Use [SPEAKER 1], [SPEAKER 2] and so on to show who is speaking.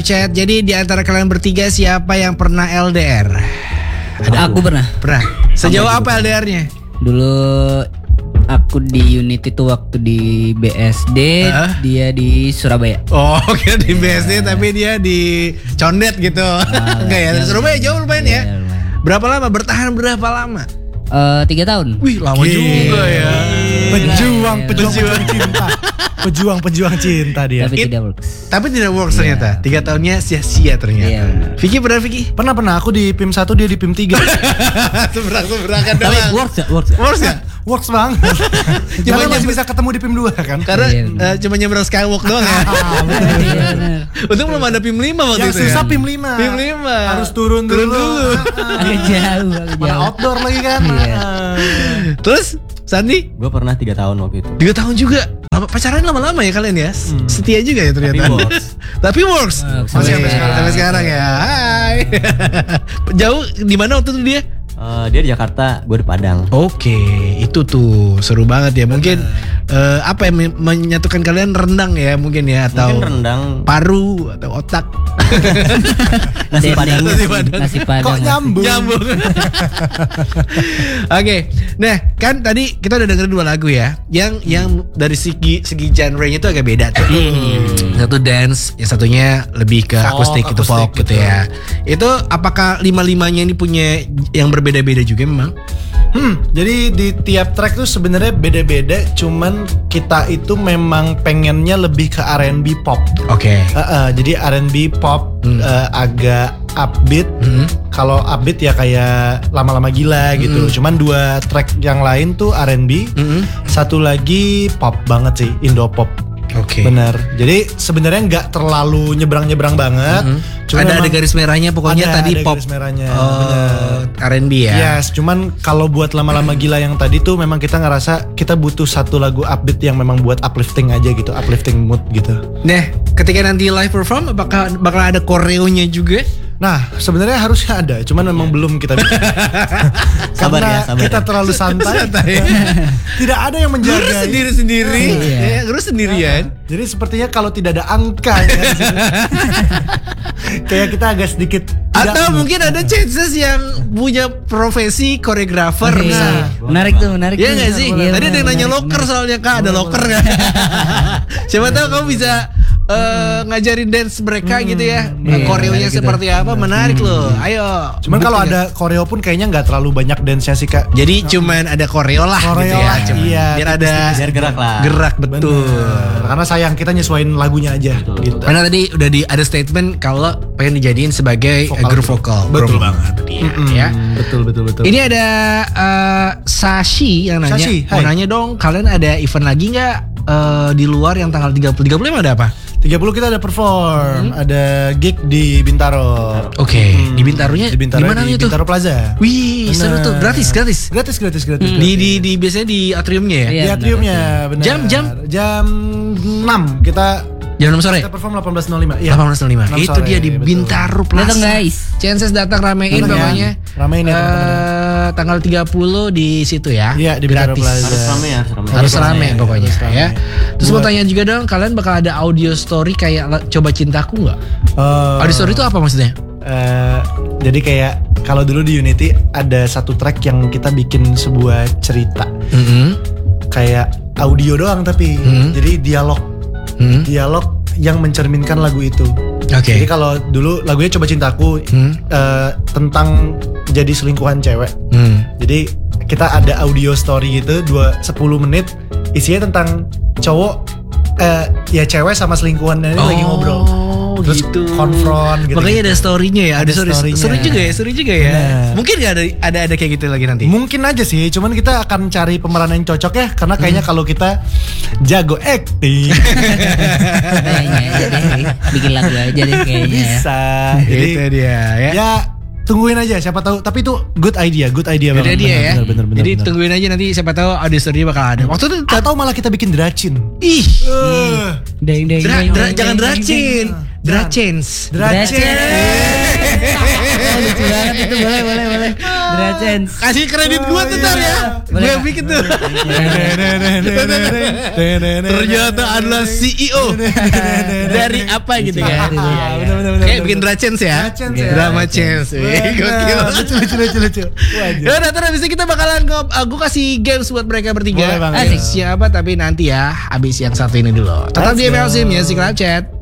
[SPEAKER 1] chat. Jadi di antara kalian bertiga siapa yang pernah LDR?
[SPEAKER 2] Aku pernah.
[SPEAKER 1] Pernah. Sejauh apa LDR-nya?
[SPEAKER 2] Dulu aku di unit itu waktu di BSD, dia di Surabaya.
[SPEAKER 1] Oh, kira di BSD tapi dia di Condet gitu. Enggak ya, Surabaya jauh lumayan ya. Berapa lama? Bertahan berapa lama?
[SPEAKER 2] 3 tahun.
[SPEAKER 1] Wih, lama juga ya.
[SPEAKER 3] Pejuang cinta. Pejuang cinta dia.
[SPEAKER 2] Tapi tidak works.
[SPEAKER 1] Ternyata 3 tahunnya sia-sia ternyata.
[SPEAKER 2] Iya, benar.
[SPEAKER 1] Vicky pernah Vicky?
[SPEAKER 3] Pernah aku di PIM 1, dia di PIM 3.
[SPEAKER 1] Seberang-seberangan
[SPEAKER 2] Tapi
[SPEAKER 1] doang.
[SPEAKER 2] works
[SPEAKER 1] ya?
[SPEAKER 3] Works banget. Cuma masih bisa ketemu di PIM 2 kan?
[SPEAKER 1] Karena cuma nyebrang skywalk doang ya. Untung belum ada PIM 5 waktu
[SPEAKER 3] yang
[SPEAKER 1] itu.
[SPEAKER 3] susah
[SPEAKER 1] ya.
[SPEAKER 3] PIM 5.
[SPEAKER 1] PIM 5.
[SPEAKER 3] Harus turun dulu.
[SPEAKER 2] Agak jauh.
[SPEAKER 3] Mana outdoor lagi kan.
[SPEAKER 1] Terus Sandi?
[SPEAKER 4] Gue pernah 3 tahun waktu itu.
[SPEAKER 1] 3 tahun juga. Pacaran lama-lama ya kalian ya. Setia juga ya ternyata.
[SPEAKER 4] Tapi works.
[SPEAKER 1] Masih sampai sekarang ya. Hai. Jauh di mana waktu itu dia?
[SPEAKER 4] Dia di Jakarta, gue di Padang.
[SPEAKER 1] Oke, itu tuh seru banget ya. Mungkin apa yang menyatukan kalian rendang ya mungkin ya atau
[SPEAKER 4] mungkin rendang,
[SPEAKER 1] paru atau otak.
[SPEAKER 4] Nasi padang.
[SPEAKER 1] Kok nyambung. Oke. Nah, kan tadi kita udah dengerin 2 lagu ya. Yang dari segi genre-nya itu agak beda tuh. Satu dance, yang satunya lebih ke akustik itu folk gitu ya. Itu apakah 5-5-nya ini punya yang berbeda-beda juga memang?
[SPEAKER 3] Jadi di tiap track tuh sebenarnya beda-beda, cuman kita itu memang pengennya lebih ke R&B pop.
[SPEAKER 1] Oke.
[SPEAKER 3] Jadi R&B pop agak upbeat. Kalau upbeat ya kayak lama-lama gila gitu. Cuman 2 track yang lain tuh R&B, satu lagi pop banget sih, Indo pop.
[SPEAKER 1] Oke.
[SPEAKER 3] Benar. Jadi sebenarnya nggak terlalu nyebrang-nyebrang banget.
[SPEAKER 1] Ada garis merahnya pokoknya tadi pop.
[SPEAKER 3] Garis merahnya.
[SPEAKER 1] R&B ya.
[SPEAKER 3] Yes, cuman kalau buat lama-lama gila yang tadi tuh memang kita ngerasa kita butuh satu lagu upbeat yang memang buat uplifting aja gitu, uplifting mood gitu.
[SPEAKER 1] Nah, ketika nanti live perform apakah bakal ada koreonya juga?
[SPEAKER 3] Nah, sebenarnya harusnya ada, cuman memang belum kita bikin. Karena
[SPEAKER 4] sabar.
[SPEAKER 3] kita terlalu santai. Tidak ada yang menjaga.
[SPEAKER 1] Guru sendiri-sendiri, guru sendirian.
[SPEAKER 3] Jadi sepertinya kalau tidak ada angka ya, kayak kita agak sedikit.
[SPEAKER 1] Atau mungkin ada chances yang punya profesi koreografer.
[SPEAKER 2] Menarik tuh.
[SPEAKER 1] Iya nggak sih? Tadi ada yang nanya loker soalnya Kak, ada loker nggak? Siapa tahu kamu bisa ngajarin dance mereka gitu ya. Koreonya seperti apa? Menarik loh. Ayo.
[SPEAKER 3] Cuman kalau ada koreo pun kayaknya nggak terlalu banyak dance-nya sih Kak.
[SPEAKER 1] Jadi cuman ada koreo lah gitu ya.
[SPEAKER 3] Iya.
[SPEAKER 1] Biar ada
[SPEAKER 4] gerak lah.
[SPEAKER 1] Gerak betul.
[SPEAKER 3] Karena sayang kita nyesuaiin lagunya aja gitu.
[SPEAKER 1] Karena tadi udah ada statement kalau pengen dijadiin sebagai group vokal.
[SPEAKER 3] Betul
[SPEAKER 1] banget ya.
[SPEAKER 3] Betul.
[SPEAKER 1] Ini ada Sashi yang nanya. Mau nanya dong, kalian ada event lagi nggak di luar yang tanggal 30 emang ada apa?
[SPEAKER 3] 30 kita ada perform, ada gig di Bintaro.
[SPEAKER 1] Oke, di Bintaronya di mana itu?
[SPEAKER 3] Bintaro Plaza.
[SPEAKER 1] Wih, seru tuh, gratis.
[SPEAKER 3] Gratis.
[SPEAKER 1] Di biasanya di atriumnya ya?
[SPEAKER 3] Di atriumnya, benar. Jam 6 kita
[SPEAKER 1] jam 6 sore.
[SPEAKER 3] Kita perform 18.05. Iya.
[SPEAKER 1] 18.05. Itu dia di Bintaro Plaza.
[SPEAKER 2] Datang guys.
[SPEAKER 1] Chances datang ramein pokoknya.
[SPEAKER 3] Ramein ya
[SPEAKER 1] tanggal 30 di situ ya.
[SPEAKER 3] Iya, di Bintaro Plaza.
[SPEAKER 1] Harus rame pokoknya ya. Terus mau tanya juga dong, kalian bakal ada audio story kayak Coba Cintaku nggak? Audio story itu apa maksudnya?
[SPEAKER 3] Jadi kayak kalau dulu di Unity ada satu track yang kita bikin sebuah cerita. Kayak audio doang tapi jadi dialog yang mencerminkan lagu itu. Jadi kalau dulu lagunya Coba Cintaku tentang jadi selingkuhan cewek. Jadi kita ada audio story gitu 10 menit isinya tentang cowok ya cewek sama selingkuhannya ini lagi ngobrol. Terus
[SPEAKER 1] gitu.
[SPEAKER 3] Konfront gitu.
[SPEAKER 1] Makanya ada story-nya ya, ada story-nya. Seru juga ya.
[SPEAKER 3] Bener.
[SPEAKER 1] Mungkin gak ada kayak gitu lagi nanti?
[SPEAKER 3] Mungkin aja sih, cuman kita akan cari pemeran yang cocok ya. Karena kayaknya kalau kita jago acting
[SPEAKER 2] Kayaknya bikin lagu aja deh kayaknya.
[SPEAKER 3] bisa.
[SPEAKER 1] Jadi itu dia ya.
[SPEAKER 3] Ya tungguin aja, siapa tahu. Tapi itu good idea banget. Bener.
[SPEAKER 1] Jadi tungguin aja nanti, siapa tahu audio story bakal ada. Waktu itu
[SPEAKER 3] atau malah kita bikin dracin.
[SPEAKER 1] Ih. Jangan dracin.
[SPEAKER 2] Dracens.
[SPEAKER 1] Lucu
[SPEAKER 2] banget itu, boleh. Dracens.
[SPEAKER 1] Kasih kredit gua tuh ntar ya. Gue bikin tuh. Ternyata adalah CEO dari apa gitu kan.
[SPEAKER 3] Bener.
[SPEAKER 1] Kayak bikin drama ya. Drama chance. Gokil.
[SPEAKER 3] Lucu.
[SPEAKER 1] Ya udah, terus abis itu kita bakalan gue kasih games buat mereka bertiga.
[SPEAKER 3] Boleh banget.
[SPEAKER 1] Siapa tapi nanti ya abis yang satu ini dulu. Tetap di MLC Music Live Chat.